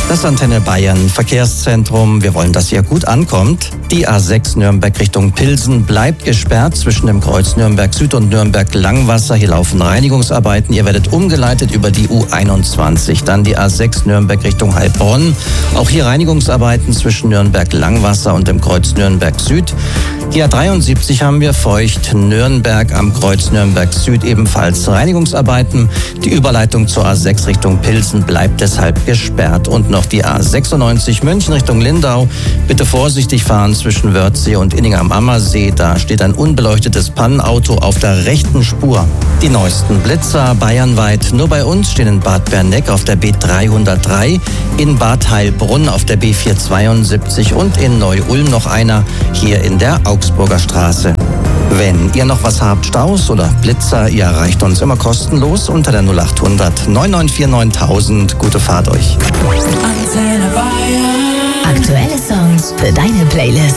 Das Antenne Bayern Verkehrszentrum. Wir wollen, dass ihr gut ankommt. Die A6 Nürnberg Richtung Pilsen bleibt gesperrt zwischen dem Kreuz Nürnberg Süd und Nürnberg Langwasser. Hier laufen Reinigungsarbeiten. Ihr werdet umgeleitet über die U21. Dann die A6 Nürnberg Richtung Heilbronn. Auch hier Reinigungsarbeiten zwischen Nürnberg Langwasser und dem Kreuz Nürnberg Süd. Die A73 haben wir feucht. Nürnberg am Kreuz Nürnberg Süd ebenfalls Reinigungsarbeiten. Die Überleitung zur A6 Richtung Pilsen bleibt deshalb gesperrt. Und noch die A96 München Richtung Lindau. Bitte vorsichtig fahren zwischen Wörthsee und Inning am Ammersee. Da steht ein unbeleuchtetes Pannenauto auf der rechten Spur. Die neuesten Blitzer bayernweit. Nur bei uns stehen in Bad Berneck auf der B303, in Bad Heilbrunn auf der B472 und in Neu-Ulm noch einer hier in der Augsburger Straße. Wenn ihr noch was habt, Staus oder Blitzer, ihr erreicht uns immer kostenlos unter der 0800 994 9000. Gute Fahrt euch. Aktuelle Songs für deine Playlist.